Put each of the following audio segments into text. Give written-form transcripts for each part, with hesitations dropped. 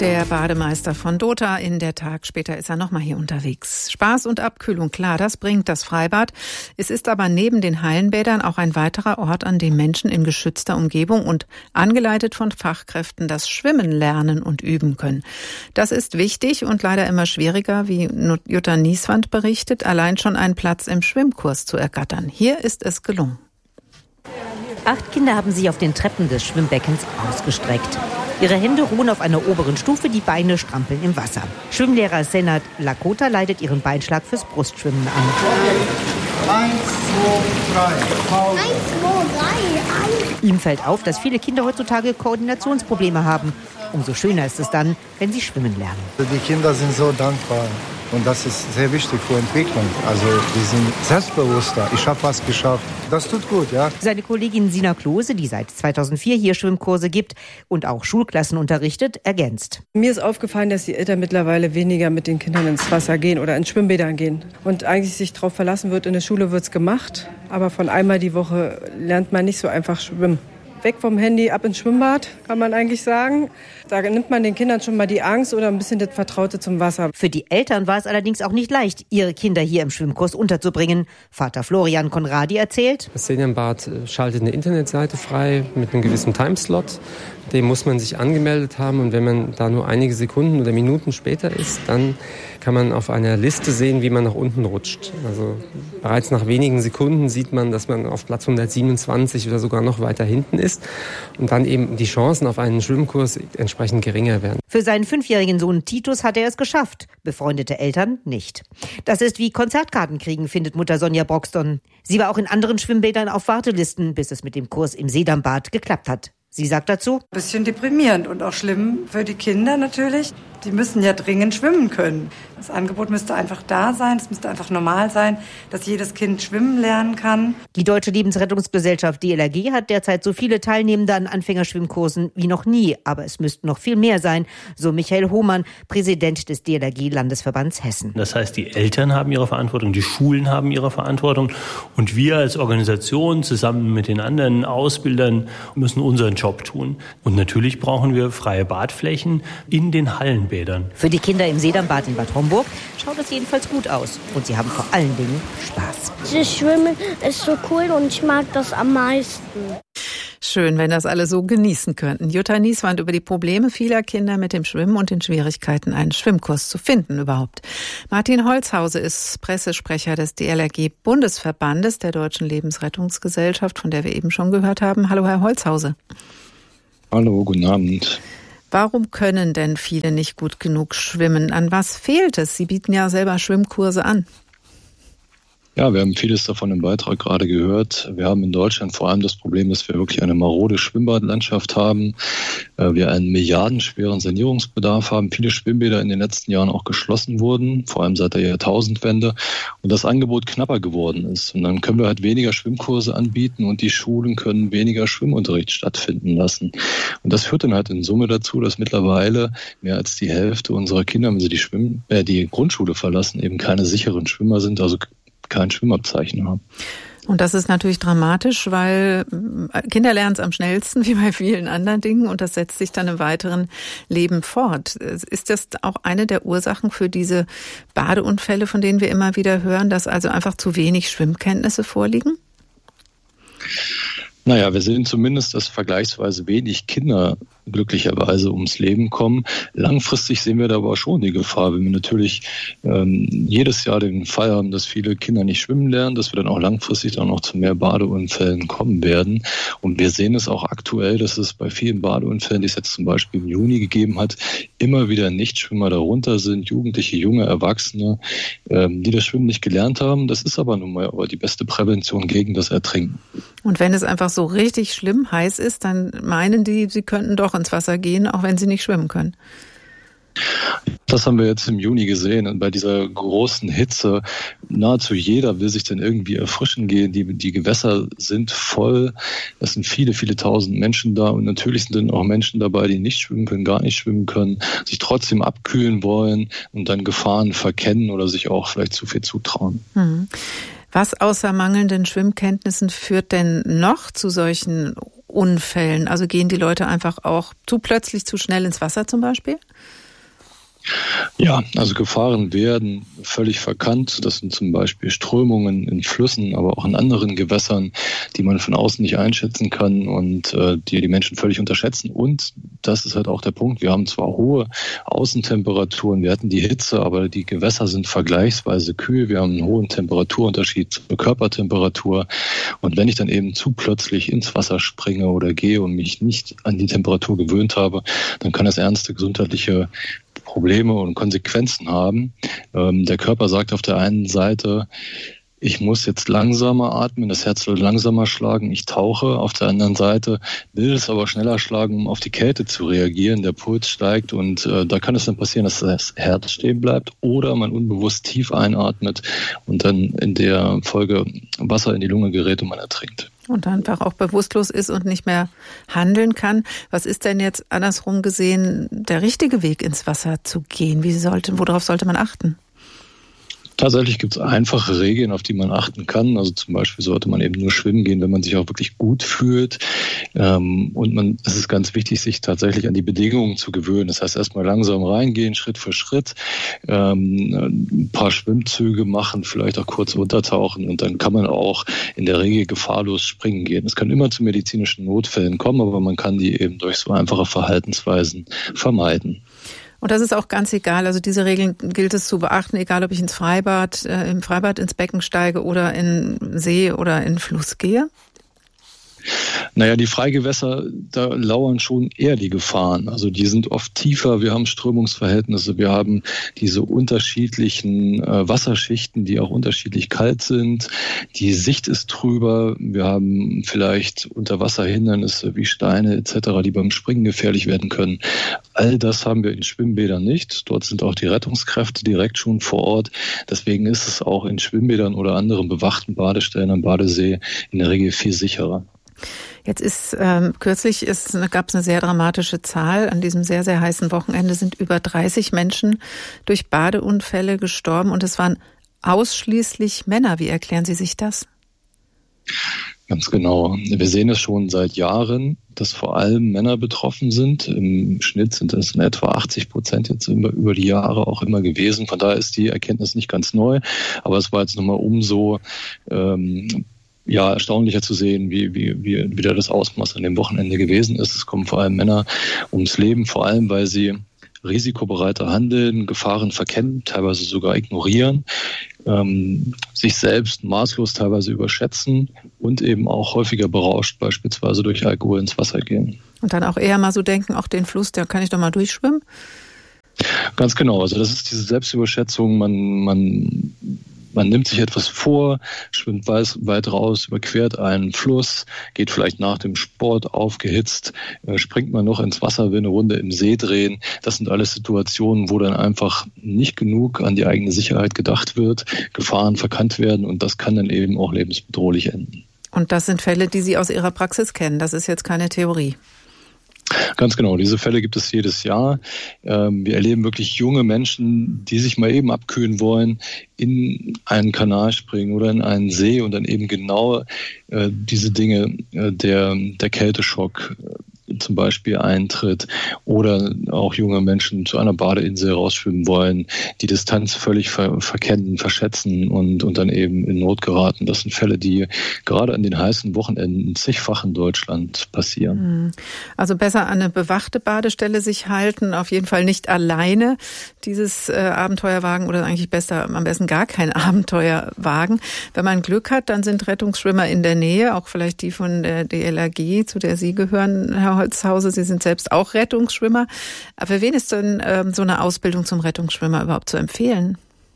Der Bademeister von Dota, in der Tag später ist er nochmal hier unterwegs. Spaß und Abkühlung, klar, das bringt das Freibad. Es ist aber neben den Hallenbädern auch ein weiterer Ort, an dem Menschen in geschützter Umgebung und angeleitet von Fachkräften das Schwimmen lernen und üben können. Das ist wichtig und leider immer schwieriger, wie Jutta Nieswand berichtet, allein schon einen Platz im Schwimmkurs zu ergattern. Hier ist es gelungen. 8 Kinder haben sich auf den Treppen des Schwimmbeckens ausgestreckt. Ihre Hände ruhen auf einer oberen Stufe, die Beine strampeln im Wasser. Schwimmlehrer Senat Lakota leitet ihren Beinschlag fürs Brustschwimmen an. 1, 2, 3. 1, 2, 3. Ihm fällt auf, dass viele Kinder heutzutage Koordinationsprobleme haben. Umso schöner ist es dann, wenn sie schwimmen lernen. Die Kinder sind so dankbar. Und das ist sehr wichtig für Entwicklung. Also die sind selbstbewusster. Ich habe was geschafft. Das tut gut, ja. Seine Kollegin Sina Klose, die seit 2004 hier Schwimmkurse gibt und auch Schulklassen unterrichtet, ergänzt. Mir ist aufgefallen, dass die Eltern mittlerweile weniger mit den Kindern ins Wasser gehen oder in Schwimmbädern gehen. Und eigentlich sich darauf verlassen wird, in der Schule wird es gemacht. Aber von einmal die Woche lernt man nicht so einfach schwimmen. Weg vom Handy, ab ins Schwimmbad, kann man eigentlich sagen. Da nimmt man den Kindern schon mal die Angst oder ein bisschen das Vertraute zum Wasser. Für die Eltern war es allerdings auch nicht leicht, ihre Kinder hier im Schwimmkurs unterzubringen. Vater Florian Konradi erzählt: Das Seniornbad schaltet eine Internetseite frei mit einem gewissen Timeslot. Dem muss man sich angemeldet haben und wenn man da nur einige Sekunden oder Minuten später ist, dann kann man auf einer Liste sehen, wie man nach unten rutscht. Also bereits nach wenigen Sekunden sieht man, dass man auf Platz 127 oder sogar noch weiter hinten ist und dann eben die Chancen auf einen Schwimmkurs entsprechend geringer werden. Für seinen 5-jährigen Sohn Titus hat er es geschafft, befreundete Eltern nicht. Das ist wie Konzertkarten kriegen, findet Mutter Sonja Broxton. Sie war auch in anderen Schwimmbädern auf Wartelisten, bis es mit dem Kurs im Seedammmbad geklappt hat. Sie sagt dazu: Ein bisschen deprimierend und auch schlimm für die Kinder natürlich. Die müssen ja dringend schwimmen können. Das Angebot müsste einfach da sein, es müsste einfach normal sein, dass jedes Kind schwimmen lernen kann. Die Deutsche Lebensrettungsgesellschaft DLRG hat derzeit so viele Teilnehmende an Anfängerschwimmkursen wie noch nie. Aber es müssten noch viel mehr sein, so Michael Hohmann, Präsident des DLRG-Landesverbands Hessen. Das heißt, die Eltern haben ihre Verantwortung, die Schulen haben ihre Verantwortung und wir als Organisation zusammen mit den anderen Ausbildern müssen unseren Job tun. Und natürlich brauchen wir freie Badflächen in den Hallenbädern. Für die Kinder im Seedammmbad in Bad Homburg schaut es jedenfalls gut aus. Und sie haben vor allen Dingen Spaß. Das Schwimmen ist so cool und ich mag das am meisten. Schön, wenn das alle so genießen könnten. Jutta Nieswand über die Probleme vieler Kinder mit dem Schwimmen und den Schwierigkeiten, einen Schwimmkurs zu finden überhaupt. Martin Holzhause ist Pressesprecher des DLRG-Bundesverbandes der Deutschen Lebensrettungsgesellschaft, von der wir eben schon gehört haben. Hallo, Herr Holzhause. Hallo, guten Abend. Warum können denn viele nicht gut genug schwimmen? An was fehlt es? Sie bieten ja selber Schwimmkurse an. Ja, wir haben vieles davon im Beitrag gerade gehört. Wir haben in Deutschland vor allem das Problem, dass wir wirklich eine marode Schwimmbadlandschaft haben. Wir einen milliardenschweren Sanierungsbedarf haben. Viele Schwimmbäder in den letzten Jahren auch geschlossen wurden, vor allem seit der Jahrtausendwende. Und das Angebot knapper geworden ist. Und dann können wir halt weniger Schwimmkurse anbieten und die Schulen können weniger Schwimmunterricht stattfinden lassen. Und das führt dann halt in Summe dazu, dass mittlerweile mehr als die Hälfte unserer Kinder, wenn sie die Grundschule verlassen, eben keine sicheren Schwimmer sind, also kein Schwimmabzeichen haben. Und das ist natürlich dramatisch, weil Kinder lernen es am schnellsten, wie bei vielen anderen Dingen, und das setzt sich dann im weiteren Leben fort. Ist das auch eine der Ursachen für diese Badeunfälle, von denen wir immer wieder hören, dass also einfach zu wenig Schwimmkenntnisse vorliegen? Naja, wir sehen zumindest, dass vergleichsweise wenig Kinder glücklicherweise ums Leben kommen. Langfristig sehen wir da aber schon die Gefahr, wenn wir natürlich jedes Jahr den Fall haben, dass viele Kinder nicht schwimmen lernen, dass wir dann auch langfristig dann noch zu mehr Badeunfällen kommen werden. Und wir sehen es auch aktuell, dass es bei vielen Badeunfällen, die es jetzt zum Beispiel im Juni gegeben hat, immer wieder Nichtschwimmer darunter sind, Jugendliche, junge Erwachsene, die das Schwimmen nicht gelernt haben. Das ist aber nun mal die beste Prävention gegen das Ertrinken. Und wenn es einfach so richtig schlimm heiß ist, dann meinen die, sie könnten doch ins Wasser gehen, auch wenn sie nicht schwimmen können. Das haben wir jetzt im Juni gesehen. Und bei dieser großen Hitze, nahezu jeder will sich dann irgendwie erfrischen gehen. Die Gewässer sind voll. Es sind viele, viele tausend Menschen da. Und natürlich sind dann auch Menschen dabei, die nicht schwimmen können, gar nicht schwimmen können, sich trotzdem abkühlen wollen und dann Gefahren verkennen oder sich auch vielleicht zu viel zutrauen. Was außer mangelnden Schwimmkenntnissen führt denn noch zu solchen Unfällen? Also gehen die Leute einfach auch plötzlich zu schnell ins Wasser zum Beispiel? Ja, also Gefahren werden völlig verkannt. Das sind zum Beispiel Strömungen in Flüssen, aber auch in anderen Gewässern, die man von außen nicht einschätzen kann und die Menschen völlig unterschätzen. Und das ist halt auch der Punkt. Wir haben zwar hohe Außentemperaturen, wir hatten die Hitze, aber die Gewässer sind vergleichsweise kühl. Wir haben einen hohen Temperaturunterschied zur Körpertemperatur. Und wenn ich dann eben zu plötzlich ins Wasser springe oder gehe und mich nicht an die Temperatur gewöhnt habe, dann kann das ernste gesundheitliche Probleme und Konsequenzen haben. Der Körper sagt auf der einen Seite, ich muss jetzt langsamer atmen, das Herz soll langsamer schlagen, ich tauche. Auf der anderen Seite will es aber schneller schlagen, um auf die Kälte zu reagieren. Der Puls steigt und da kann es dann passieren, dass das Herz stehen bleibt oder man unbewusst tief einatmet und dann in der Folge Wasser in die Lunge gerät und man ertrinkt. Und dann einfach auch bewusstlos ist und nicht mehr handeln kann. Was ist denn jetzt andersrum gesehen der richtige Weg, ins Wasser zu gehen? Worauf sollte man achten? Tatsächlich gibt es einfache Regeln, auf die man achten kann. Also zum Beispiel sollte man eben nur schwimmen gehen, wenn man sich auch wirklich gut fühlt. Und es ist ganz wichtig, sich tatsächlich an die Bedingungen zu gewöhnen. Das heißt, erstmal langsam reingehen, Schritt für Schritt, ein paar Schwimmzüge machen, vielleicht auch kurz untertauchen und dann kann man auch in der Regel gefahrlos springen gehen. Es kann immer zu medizinischen Notfällen kommen, aber man kann die eben durch so einfache Verhaltensweisen vermeiden. Und das ist auch ganz egal, also diese Regeln gilt es zu beachten, egal ob ich im Freibad ins Becken steige oder in See oder in Fluss gehe? Naja, die Freigewässer, da lauern schon eher die Gefahren. Also die sind oft tiefer, wir haben Strömungsverhältnisse, wir haben diese unterschiedlichen Wasserschichten, die auch unterschiedlich kalt sind. Die Sicht ist trüber, wir haben vielleicht Unterwasserhindernisse wie Steine etc., die beim Springen gefährlich werden können. All das haben wir in Schwimmbädern nicht. Dort sind auch die Rettungskräfte direkt schon vor Ort. Deswegen ist es auch in Schwimmbädern oder anderen bewachten Badestellen am Badesee in der Regel viel sicherer. Jetzt kürzlich gab es eine sehr dramatische Zahl. An diesem sehr, sehr heißen Wochenende sind über 30 Menschen durch Badeunfälle gestorben und es waren ausschließlich Männer. Wie erklären Sie sich das? Ganz genau. Wir sehen es schon seit Jahren, dass vor allem Männer betroffen sind. Im Schnitt sind es in etwa 80% jetzt über die Jahre auch immer gewesen. Von daher ist die Erkenntnis nicht ganz neu. Aber es war jetzt nochmal umso erstaunlicher zu sehen, wie wieder das Ausmaß an dem Wochenende gewesen ist. Es kommen vor allem Männer ums Leben, vor allem weil sie risikobereiter handeln, Gefahren verkennen, teilweise sogar ignorieren, sich selbst maßlos teilweise überschätzen und eben auch häufiger berauscht, beispielsweise durch Alkohol ins Wasser gehen. Und dann auch eher mal so denken, auch den Fluss, da kann ich doch mal durchschwimmen? Ganz genau, also das ist diese Selbstüberschätzung, man nimmt sich etwas vor, schwimmt weit raus, überquert einen Fluss, geht vielleicht nach dem Sport aufgehitzt, springt man noch ins Wasser, will eine Runde im See drehen. Das sind alles Situationen, wo dann einfach nicht genug an die eigene Sicherheit gedacht wird, Gefahren verkannt werden und das kann dann eben auch lebensbedrohlich enden. Und das sind Fälle, die Sie aus Ihrer Praxis kennen. Das ist jetzt keine Theorie. Ganz genau, diese Fälle gibt es jedes Jahr. Wir erleben wirklich junge Menschen, die sich mal eben abkühlen wollen, in einen Kanal springen oder in einen See und dann eben genau diese Dinge, der Kälteschock zum Beispiel eintritt oder auch junge Menschen zu einer Badeinsel rausschwimmen wollen, die Distanz völlig verkennen, verschätzen und dann eben in Not geraten. Das sind Fälle, die gerade an den heißen Wochenenden zigfach in Deutschland passieren. Also besser an eine bewachte Badestelle sich halten, auf jeden Fall nicht alleine dieses Abenteuer wagen oder eigentlich am besten gar kein Abenteuer wagen. Wenn man Glück hat, dann sind Rettungsschwimmer in der Nähe, auch vielleicht die von der DLRG, zu der Sie gehören, Herr Holzhause. Sie sind selbst auch Rettungsschwimmer. Aber für wen ist denn so eine Ausbildung zum Rettungsschwimmer überhaupt zu empfehlen?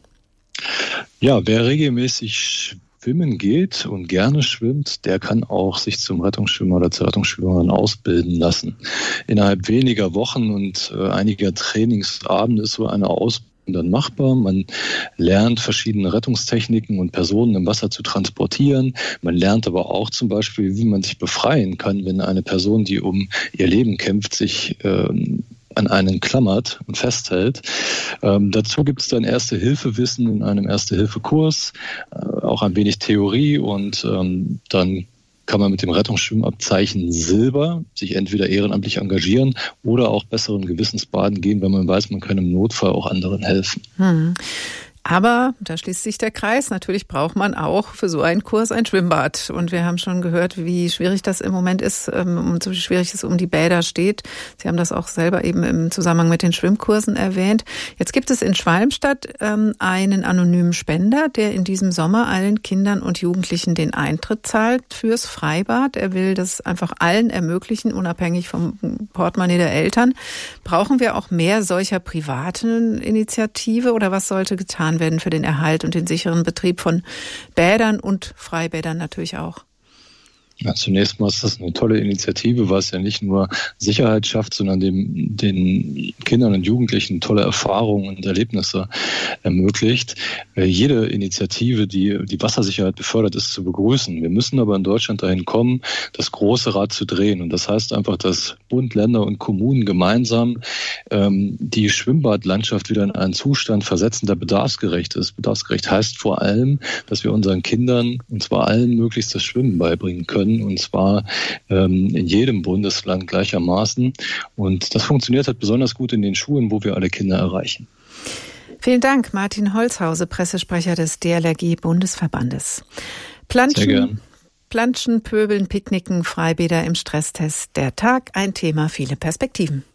Ja, wer regelmäßig schwimmen geht und gerne schwimmt, der kann auch sich zum Rettungsschwimmer oder zur Rettungsschwimmerin ausbilden lassen. Innerhalb weniger Wochen und einiger Trainingsabende ist so eine Ausbildung dann machbar. Man lernt verschiedene Rettungstechniken und Personen im Wasser zu transportieren. Man lernt aber auch zum Beispiel, wie man sich befreien kann, wenn eine Person, die um ihr Leben kämpft, sich an einen klammert und festhält. Dazu gibt es dann Erste-Hilfe-Wissen in einem Erste-Hilfe-Kurs, auch ein wenig Theorie und dann kann man mit dem Rettungsschwimmabzeichen Silber sich entweder ehrenamtlich engagieren oder auch besseren Gewissens baden gehen, wenn man weiß, man kann im Notfall auch anderen helfen. Aber da schließt sich der Kreis. Natürlich braucht man auch für so einen Kurs ein Schwimmbad. Und wir haben schon gehört, wie schwierig das im Moment ist und so schwierig es um die Bäder steht. Sie haben das auch selber eben im Zusammenhang mit den Schwimmkursen erwähnt. Jetzt gibt es in Schwalmstadt einen anonymen Spender, der in diesem Sommer allen Kindern und Jugendlichen den Eintritt zahlt fürs Freibad. Er will das einfach allen ermöglichen, unabhängig vom Portemonnaie der Eltern. Brauchen wir auch mehr solcher privaten Initiative oder was sollte getan werden für den Erhalt und den sicheren Betrieb von Bädern und Freibädern natürlich auch? Ja, zunächst mal ist das eine tolle Initiative, weil es ja nicht nur Sicherheit schafft, sondern den Kindern und Jugendlichen tolle Erfahrungen und Erlebnisse ermöglicht. Jede Initiative, die die Wassersicherheit befördert, ist zu begrüßen. Wir müssen aber in Deutschland dahin kommen, das große Rad zu drehen. Und das heißt einfach, dass Bund, Länder und Kommunen gemeinsam die Schwimmbadlandschaft wieder in einen Zustand versetzen, der bedarfsgerecht ist. Bedarfsgerecht heißt vor allem, dass wir unseren Kindern, und zwar allen, möglichst das Schwimmen beibringen können. Und zwar in jedem Bundesland gleichermaßen. Und das funktioniert halt besonders gut in den Schulen, wo wir alle Kinder erreichen. Vielen Dank, Martin Holzhause, Pressesprecher des DLRG-Bundesverbandes. Planschen, Pöbeln, Picknicken, Freibäder im Stresstest. Der Tag, ein Thema, viele Perspektiven.